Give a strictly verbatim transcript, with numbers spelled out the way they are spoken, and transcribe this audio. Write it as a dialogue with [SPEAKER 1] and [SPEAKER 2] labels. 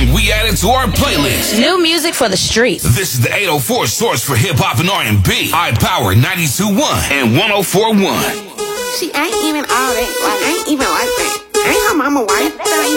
[SPEAKER 1] song we added to our playlist.
[SPEAKER 2] New music for the streets.
[SPEAKER 1] This is the eight oh four source for hip-hop and R and B. iPower ninety-two point one and one oh four point one.
[SPEAKER 3] She ain't even all that. Like, ain't even like that. Ain't her mama wife.